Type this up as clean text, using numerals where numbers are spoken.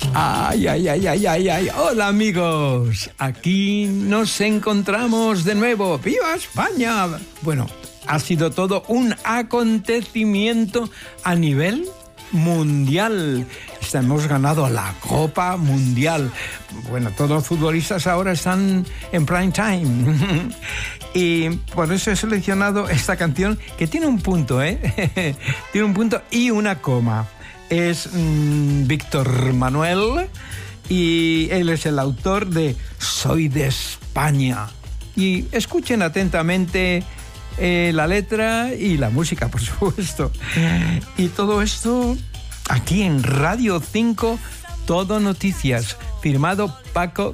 Ay, ay, ay, ay, ay, ay. Hola amigos, aquí nos encontramos de nuevo. ¡Viva España! Bueno, ha sido todo un acontecimiento a nivel mundial. Hemos ganado la Copa Mundial. Bueno, todos los futbolistas ahora están en prime time. Y por eso he seleccionado esta canción que tiene un punto, ¿eh? Tiene un punto y una coma. Es Víctor Manuel y él es el autor de Soy de España. Y escuchen atentamente la letra y la música, por supuesto. Y todo esto aquí en Radio 5, Todo Noticias, firmado Paco